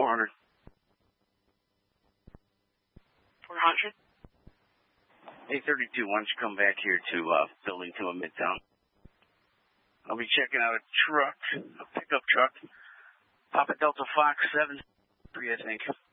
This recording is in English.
400. 400. 832, why don't you come back here to Building 2 in Midtown? I'll be checking out a truck, a pickup truck. Papa Delta Fox 7, I think.